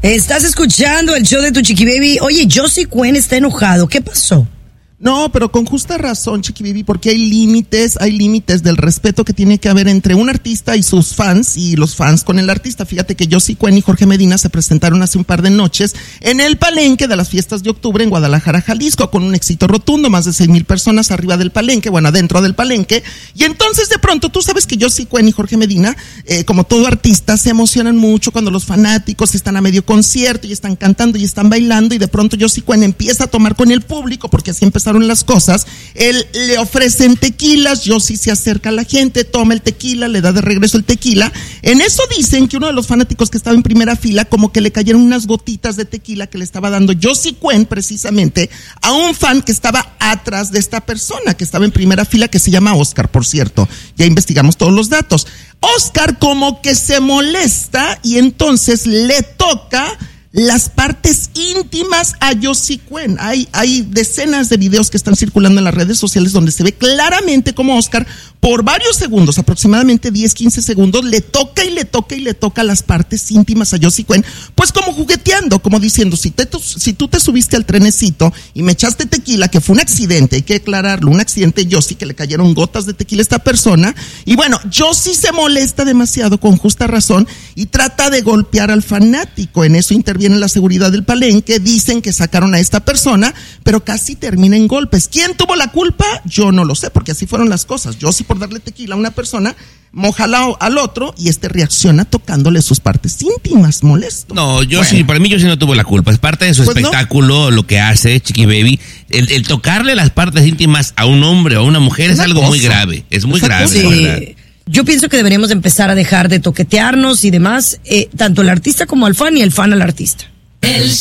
Estás escuchando el show de tu Chiqui Baby. Oye, Josie Cuen está enojado. ¿Qué pasó? No, pero con justa razón, Chiqui Baby, porque hay límites del respeto que tiene que haber entre un artista y sus fans, y los fans con el artista. Fíjate que Josie Cuen y Jorge Medina se presentaron hace un par de noches en el palenque de las fiestas de octubre en Guadalajara, Jalisco, con un éxito rotundo, más de 6,000 personas arriba del palenque, bueno, adentro del palenque, y entonces de pronto, tú sabes que Josie Cuen y Jorge Medina, como todo artista, se emocionan mucho cuando los fanáticos están a medio concierto y están cantando y están bailando, y de pronto Josie Cuen empieza a tomar con el público, porque así empezaron las cosas. Él le ofrecen tequilas, Josie se acerca a la gente, toma el tequila, le da de regreso el tequila. En eso dicen que uno de los fanáticos que estaba en primera fila, como que le cayeron unas gotitas de tequila que le estaba dando Josie Cuen precisamente a un fan que estaba atrás de esta persona, que estaba en primera fila, que se llama Oscar, por cierto. Ya investigamos todos los datos. Oscar como que se molesta y entonces le toca las partes íntimas a Josie Cuen. Hay decenas de videos que están circulando en las redes sociales donde se ve claramente como Oscar, por varios segundos, aproximadamente 10-15 segundos, le toca las partes íntimas a Josie Cuen, pues como jugueteando, como diciendo, si tú te subiste al trenecito y me echaste tequila, que fue un accidente, hay que aclararlo, un accidente, Josie, que le cayeron gotas de tequila a esta persona, y bueno, Josie se molesta demasiado, con justa razón, y trata de golpear al fanático. En eso interviene la seguridad del palenque, dicen que sacaron a esta persona, pero casi termina en golpes. ¿Quién tuvo la culpa? Yo no lo sé, porque así fueron las cosas. Josie, por darle tequila a una persona, moja al otro y reacciona tocándole sus partes íntimas, molesto. No, para mí Josie no tuvo la culpa, es parte de su espectáculo, no. Lo que hace Chiqui Baby, el tocarle las partes íntimas a un hombre o a una mujer es algo muy grave, es muy grave, sí. ¿verdad? Yo pienso que deberíamos empezar a dejar de toquetearnos y demás, tanto el artista como al fan y el fan al artista.